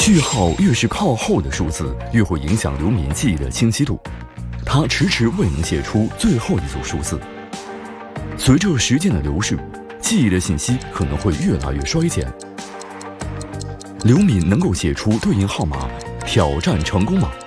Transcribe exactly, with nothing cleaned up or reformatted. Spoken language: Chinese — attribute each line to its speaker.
Speaker 1: 序号越是靠后的数字，越会影响流民记忆的清晰度，他迟迟未能写出最后一组数字。随着时间的流逝，记忆的信息可能会越来越衰减。刘敏能够写出对应号码，挑战成功吗？